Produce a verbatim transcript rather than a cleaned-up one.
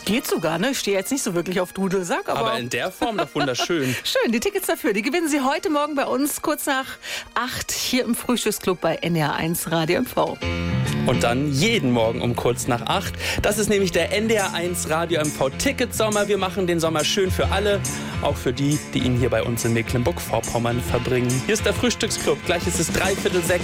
Geht sogar, ne? Ich stehe jetzt nicht so wirklich auf Dudelsack, aber... Aber in der Form doch wunderschön. Schön, die Tickets dafür, die gewinnen Sie heute Morgen bei uns kurz nach acht hier im Frühstücksclub bei N D R eins Radio M V. Und dann jeden Morgen um kurz nach acht. Das ist nämlich der N D R eins Radio M V Ticketsommer. Wir machen den Sommer schön für alle, auch für die, die ihn hier bei uns in Mecklenburg-Vorpommern verbringen. Hier ist der Frühstücksclub. Gleich ist es dreiviertel sechs.